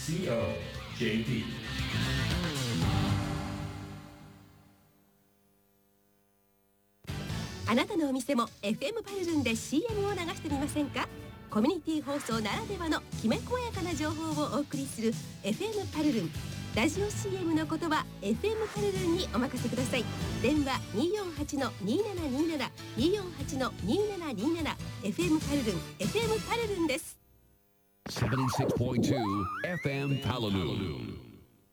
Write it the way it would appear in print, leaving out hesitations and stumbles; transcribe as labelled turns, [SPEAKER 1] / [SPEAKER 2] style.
[SPEAKER 1] JP。
[SPEAKER 2] あなたのお店も FM パルルンで CM を流してみませんか？コミュニティ放送ならではのきめ細やかな情報をお送りする FM パルルン。ラジオ CM のことは FM パルルンにお任せください。電話 248-2727 248-2727 FM パルルン FM パルルンです。
[SPEAKER 3] 76.2 FM Palaloo